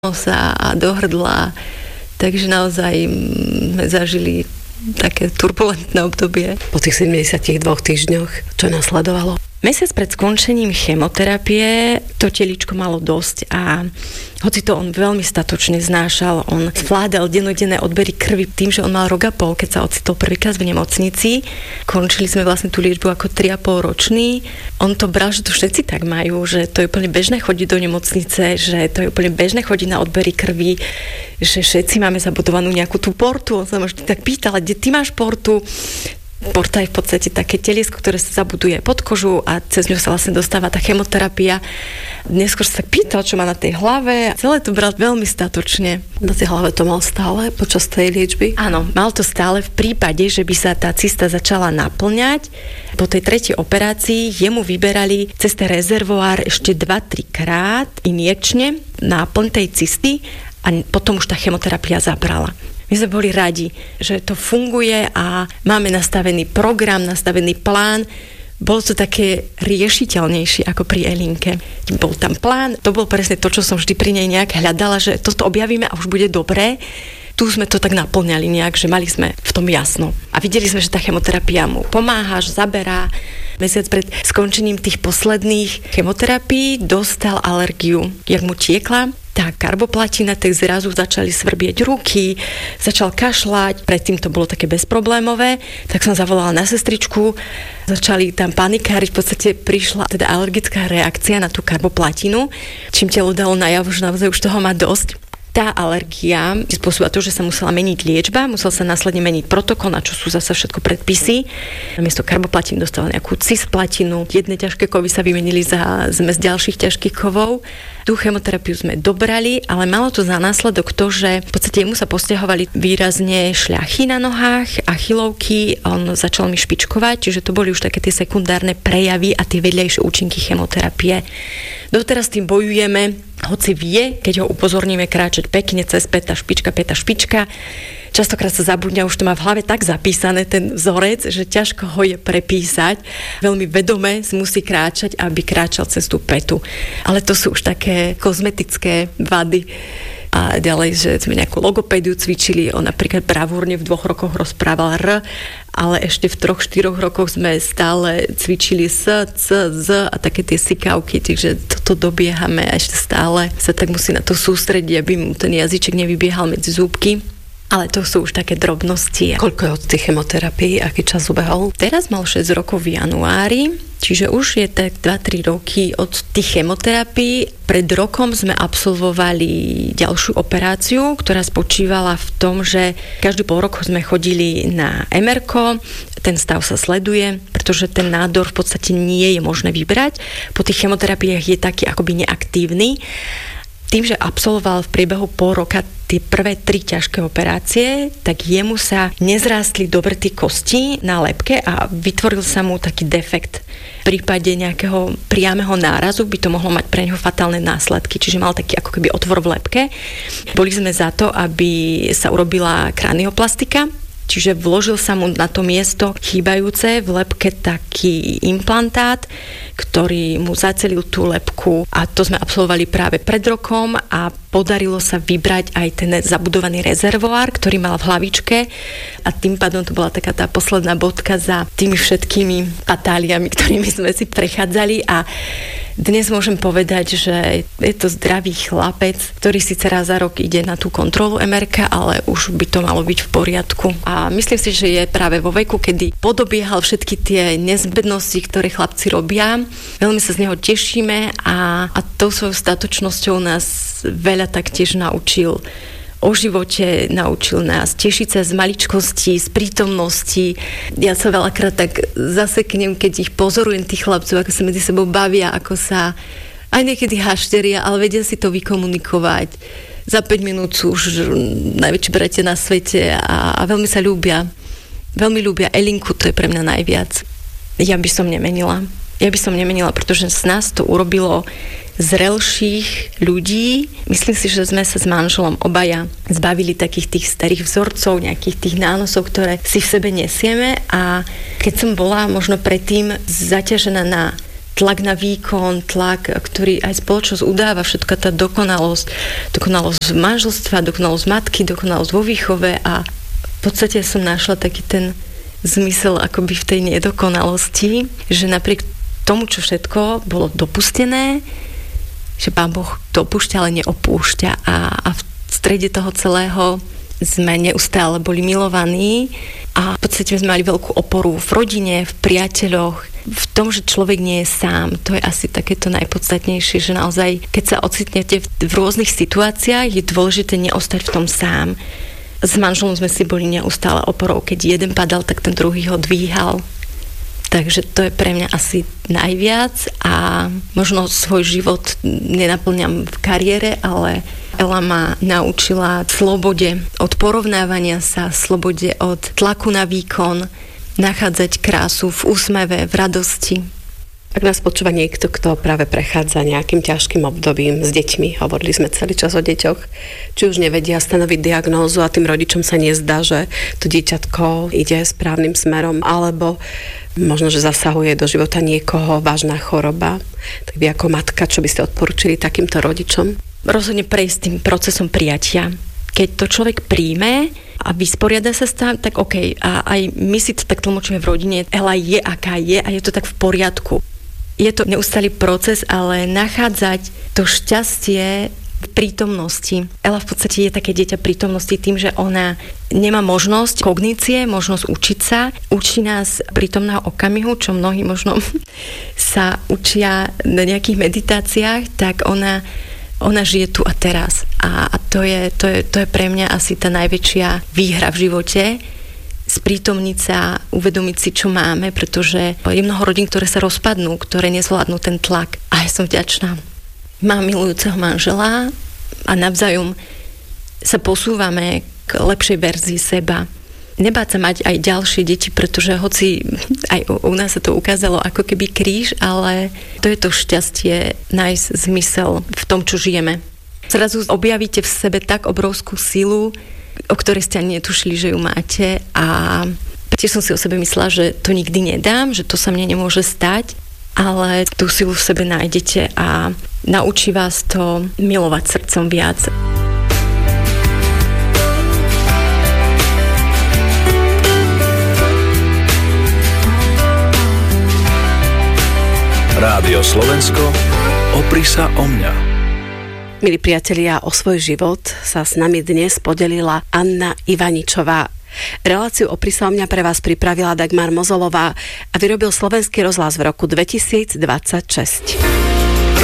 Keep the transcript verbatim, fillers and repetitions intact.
nosa a do hrdla. Takže naozaj sme zažili také turbulentné obdobie. Po tých sedemdesiatdva týždňoch, čo nasledovalo? Mesiac pred skončením chemoterapie to teličko malo dosť a hoci to on veľmi statočne znášal, on zvládal dennodenné odbery krvi tým, že on mal rok a pol, keď sa ocitol prvýkrát v nemocnici. Končili sme vlastne tú liečbu ako tri a pol ročný. On to bral, že to všetci tak majú, že to je úplne bežné chodiť do nemocnice, že to je úplne bežné chodiť na odbery krvi, že všetci máme zabudovanú nejakú tú portu. On sa ma vždy tak pýtal, kde ty máš portu? Porta je v podstate také teliesko, ktoré sa zabuduje pod kožu a cez ňu sa vlastne dostáva tá chemoterapia. Neskôr sa pýtal, čo má na tej hlave a celé to bral veľmi statočne. Na tej hlave to mal stále počas tej liečby? Áno, mal to stále v prípade, že by sa tá cysta začala naplňať. Po tej tretej operácii jemu vyberali cez ten rezervoár ešte dva tri krát injekčne náplň tej cysty a potom už tá chemoterapia zabrala. My sme boli radi, že to funguje a máme nastavený program, nastavený plán. Bolo to také riešiteľnejšie ako pri Elinke. Bol tam plán, to bolo presne to, čo som vždy pri nej nejak hľadala, že toto objavíme a už bude dobré. Tu sme to tak naplňali nejak, že mali sme v tom jasno. A videli sme, že tá chemoterapia mu pomáha, že zaberá. Mesiac pred skončením tých posledných chemoterapií dostal alergiu. Jak mu tiekla tá karboplatina, tak zrazu začali svrbieť ruky, začal kašľať, predtým to bolo také bezproblémové, tak som zavolala na sestričku, začali tam panikáriť, v podstate prišla teda alergická reakcia na tú karboplatinu, čím telo dalo najavo, že naozaj už toho má dosť. Tá alergia spôsobila to, že sa musela meniť liečba, musel sa následne meniť protokol, na čo sú zase všetko predpisy. Namiesto karboplatiny dostal nejakú cisplatinu, jedné ťažké kovy sa vymenili za zmes ďalších ťažkých kovov. Tú chemoterapiu sme dobrali, ale malo to za následok to, že v podstate mu sa posťahovali výrazne šľachy na nohách, achilovky, on začal mi špičkovať, čiže to boli už také tie sekundárne prejavy a tie vedľajšie účinky chemoterapie. Doteraz tým bojujeme, hoci vie, keď ho upozorníme kráčať pekne cez päta špička, päta špička. Častokrát sa zabudňa, už to má v hlave tak zapísané ten vzorec, že ťažko ho je prepísať. Veľmi vedome musí kráčať, aby kráčal cez tú pätu. Ale to sú už také kozmetické vady. A ďalej, že sme nejakú logopédiu cvičili, on napríklad bravúrne v dvoch rokoch rozprával R, ale ešte v troch, štyroch rokoch sme stále cvičili S, C, Z a také tie sikavky, takže toto dobiehame a ešte stále sa tak musí na to sústrediť, aby mu ten jazyček nevybiehal medzi zúbky. Ale to sú už také drobnosti. Koľko je od tých chemoterapií? Aký čas ubehol? Teraz mal šesť rokov v januári, čiže už je tak dva tri roky od tých chemoterapií. Pred rokom sme absolvovali ďalšiu operáciu, ktorá spočívala v tom, že každý pol rok sme chodili na em erko, ten stav sa sleduje, pretože ten nádor v podstate nie je možné vybrať. Po tých chemoterapiách je taký akoby neaktívny. Tým, že absolvoval v priebehu pol roka tie prvé tri ťažké operácie, tak jemu sa nezrástli dobre tie kosti na lebke a vytvoril sa mu taký defekt. V prípade nejakého priameho nárazu by to mohlo mať pre neho fatálne následky, čiže mal taký ako keby otvor v lebke. Boli sme za to, aby sa urobila kranioplastika, čiže vložil sa mu na to miesto chýbajúce v lebke taký implantát, ktorý mu zacelil tú lebku a to sme absolvovali práve pred rokom a podarilo sa vybrať aj ten zabudovaný rezervoár, ktorý mal v hlavičke a tým pádom to bola taká tá posledná bodka za tými všetkými patáliami, ktorými sme si prechádzali a dnes môžem povedať, že je to zdravý chlapec, ktorý síce raz za rok ide na tú kontrolu em erka, ale už by to malo byť v poriadku. A myslím si, že je práve vo veku, kedy podobiehal všetky tie nezbednosti, ktoré chlapci robia. Veľmi sa z neho tešíme a, a tou svojou statočnosťou nás veľa taktiež naučil o živote, naučil nás tešiť sa z maličkosti, z prítomnosti. Ja sa veľakrát tak zaseknem, keď ich pozorujem, tých chlapcov, ako sa medzi sebou bavia, ako sa aj niekedy hašteria, ale vedia si to vykomunikovať. Za päť minút sú už najväčší bratia na svete a, a veľmi sa ľúbia. Veľmi ľúbia Elinku, to je pre mňa najviac. Ja by som nemenila. Ja by som nemenila, pretože z nás to urobilo zrelších ľudí. Myslím si, že sme sa s manželom obaja zbavili takých tých starých vzorcov, nejakých tých nánosov, ktoré si v sebe nesieme a keď som bola možno predtým zaťažená na tlak na výkon, tlak, ktorý aj spoločnosť udáva, všetka tá dokonalosť, dokonalosť manželstva, dokonalosť matky, dokonalosť vo výchove a v podstate som našla taký ten zmysel akoby v tej nedokonalosti, že napriek tomu, čo všetko bolo dopustené, že Pán Boh dopúšťa, ale neopúšťa a, a v strede toho celého sme neustále boli milovaní a v podstate sme mali veľkú oporu v rodine, v priateľoch, v tom, že človek nie je sám. To je asi takéto najpodstatnejšie, že naozaj, keď sa ocitnete v, v rôznych situáciách, je dôležité neostať v tom sám. S manželom sme si boli neustále oporou. Keď jeden padal, tak ten druhý ho dvíhal. Takže to je pre mňa asi najviac a možno svoj život nenaplňam v kariére, ale Ela ma naučila slobode od porovnávania sa, slobode od tlaku na výkon, nachádzať krásu v úsmeve, v radosti. Ak nás počúva niekto, kto práve prechádza nejakým ťažkým obdobím s deťmi, hovorili sme celý čas o deťoch, či už nevedia stanoviť diagnózu a tým rodičom sa nezdá, že to dieťatko ide správnym smerom, alebo možno, že zasahuje do života niekoho vážna choroba, tak vy ako matka, čo by ste odporúčili takýmto rodičom? Rozhodne prejsť tým procesom prijatia. Keď to človek príjme a vysporiada sa s tým, tak OK. A aj my si to tak tlmočíme v rodine. Ela je, aká je a je to tak v poriadku. Je to neustály proces, ale nachádzať to šťastie v prítomnosti. Ela v podstate je také dieťa prítomnosti tým, že ona nemá možnosť kognície, možnosť učiť sa. Učí nás prítomného okamihu, čo mnohí možno sa učia na nejakých meditáciách, tak ona Ona žije tu a teraz. A, a to, je, to, je, to je pre mňa asi tá najväčšia výhra v živote. Sprítomniť sa, uvedomiť si, čo máme, pretože je mnoho rodín, ktoré sa rozpadnú, ktoré nezvládnu ten tlak. A ja som vďačná. Mám milujúceho manžela a navzájom sa posúvame k lepšej verzii seba. Nebáť sa mať aj ďalšie deti, pretože hoci aj u nás sa to ukázalo ako keby kríž, ale to je to šťastie, nájsť zmysel v tom, čo žijeme. Zrazu objavíte v sebe tak obrovskú silu, o ktorej ste ani netušili, že ju máte a tiež som si o sebe myslela, že to nikdy nedám, že to sa mne nemôže stať, ale tú silu v sebe nájdete a naučí vás to milovať srdcom viac. Rádio Slovensko, opri sa o mňa. Milí priatelia, o svoj život sa s nami dnes podelila Anna Ivaničová. Reláciu Opri sa o mňa pre vás pripravila Dagmar Mozolová a vyrobil Slovenský rozhlas v roku dvetisícdvadsaťšesť.